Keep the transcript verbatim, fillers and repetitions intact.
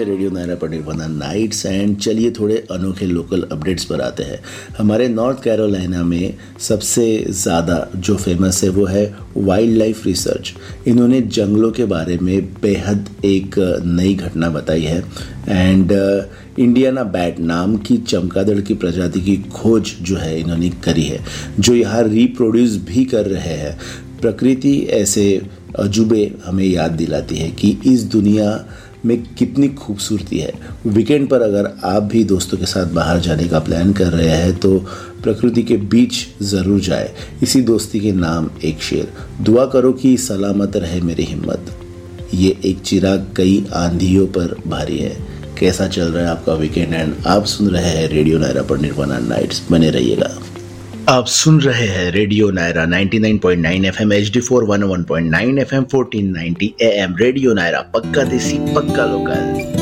है रेडियो नायरा पर nirvana nights. And चलिए थोड़े अनोखे लोकल अपडेट्स पर आते हैं। हमारे नॉर्थ कैरोलिना में सबसे ज़्यादा जो फेमस है वो है वाइल्ड लाइफ रिसर्च। इन्होंने जंगलों के बारे में बेहद एक नई घटना बताई है। एंड इंडियाना बैट नाम की चमगादड़ की प्रजाति की खोज जो है इन्होंने करी है, जो यहाँ रिप्रोड्यूस भी कर रहे हैं। प्रकृति ऐसे अजूबे हमें याद दिलाती है कि इस दुनिया में कितनी खूबसूरती है। वीकेंड पर अगर आप भी दोस्तों के साथ बाहर जाने का प्लान कर रहे हैं तो प्रकृति के बीच ज़रूर जाए। इसी दोस्ती के नाम एक शेर, दुआ करो कि सलामत रहे मेरी हिम्मत। ये एक चिराग कई आंधियों पर भारी है। कैसा चल रहा है आपका वीकेंड? एंड आप सुन रहे हैं रेडियो नायरा पर निर्वाणा नाइट्स। बने रहिएगा। आप सुन रहे हैं रेडियो नायरा निन्यानवे point now FM, H D four one one point nine FM, fourteen ninety am. Radio Naira, पक्का देसी पक्का लोकल।